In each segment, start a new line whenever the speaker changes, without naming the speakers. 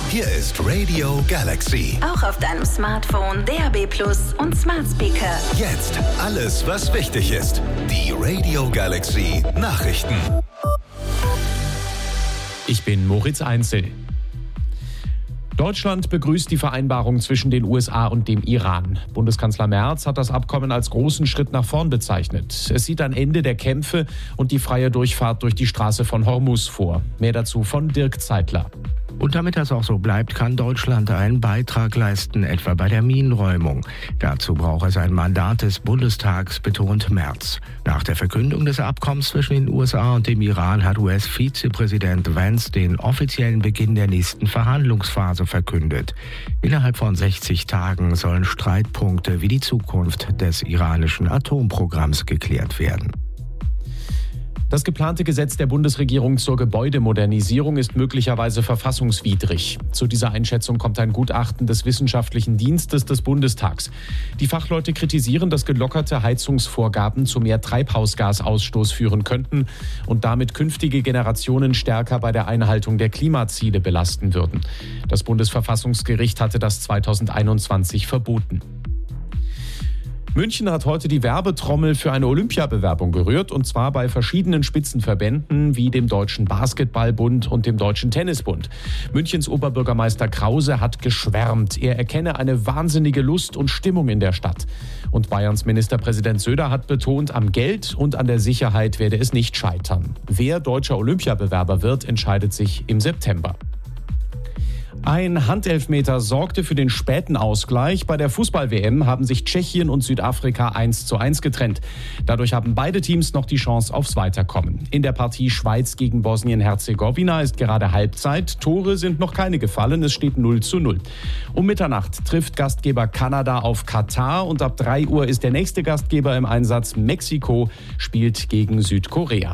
Hier ist Radio Galaxy.
Auch auf deinem Smartphone, DAB+ und Smart Speaker.
Jetzt alles, was wichtig ist. Die Radio Galaxy Nachrichten.
Ich bin Moritz Einzel. Deutschland begrüßt die Vereinbarung zwischen den USA und dem Iran. Bundeskanzler Merz hat das Abkommen als großen Schritt nach vorn bezeichnet. Es sieht ein Ende der Kämpfe und die freie Durchfahrt durch die Straße von Hormuz vor. Mehr dazu von Dirk Zeitler.
Und damit das auch so bleibt, kann Deutschland einen Beitrag leisten, etwa bei der Minenräumung. Dazu braucht es ein Mandat des Bundestags, betont Merz. Nach der Verkündung des Abkommens zwischen den USA und dem Iran hat US-Vizepräsident Vance den offiziellen Beginn der nächsten Verhandlungsphase verkündet. Innerhalb von 60 Tagen sollen Streitpunkte wie die Zukunft des iranischen Atomprogramms geklärt werden.
Das geplante Gesetz der Bundesregierung zur Gebäudemodernisierung ist möglicherweise verfassungswidrig. Zu dieser Einschätzung kommt ein Gutachten des Wissenschaftlichen Dienstes des Bundestags. Die Fachleute kritisieren, dass gelockerte Heizungsvorgaben zu mehr Treibhausgasausstoß führen könnten und damit künftige Generationen stärker bei der Einhaltung der Klimaziele belasten würden. Das Bundesverfassungsgericht hatte das 2021 verboten. München hat heute die Werbetrommel für eine Olympiabewerbung gerührt, und zwar bei verschiedenen Spitzenverbänden wie dem Deutschen Basketballbund und dem Deutschen Tennisbund. Münchens Oberbürgermeister Krause hat geschwärmt. Er erkenne eine wahnsinnige Lust und Stimmung in der Stadt. Und Bayerns Ministerpräsident Söder hat betont, am Geld und an der Sicherheit werde es nicht scheitern. Wer deutscher Olympiabewerber wird, entscheidet sich im September. Ein Handelfmeter sorgte für den späten Ausgleich. Bei der Fußball-WM haben sich Tschechien und Südafrika 1:1 getrennt. Dadurch haben beide Teams noch die Chance aufs Weiterkommen. In der Partie Schweiz gegen Bosnien-Herzegowina ist gerade Halbzeit. Tore sind noch keine gefallen, es steht 0:0. Um Mitternacht trifft Gastgeber Kanada auf Katar und ab 3 Uhr ist der nächste Gastgeber im Einsatz. Mexiko spielt gegen Südkorea.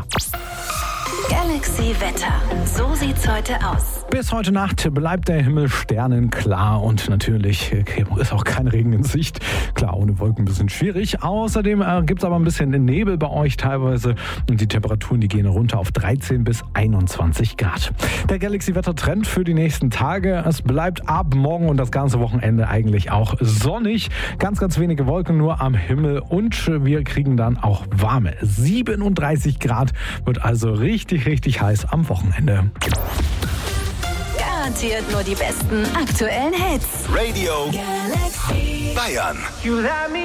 Galaxy Wetter. So sieht's heute aus.
Bis heute Nacht bleibt der Himmel sternenklar und natürlich ist auch kein Regen in Sicht. Klar, ohne Wolken ein bisschen schwierig. Außerdem gibt es aber ein bisschen Nebel bei euch teilweise und die Temperaturen, die gehen runter auf 13 bis 21 Grad. Der Galaxy-Wetter-Trend für die nächsten Tage. Es bleibt ab morgen und das ganze Wochenende eigentlich auch sonnig. Ganz, ganz wenige Wolken nur am Himmel und wir kriegen dann auch warme 37 Grad. Wird also richtig, richtig heiß am Wochenende.
Garantiert nur die besten aktuellen Hits.
Radio
Galaxy.
Bayern.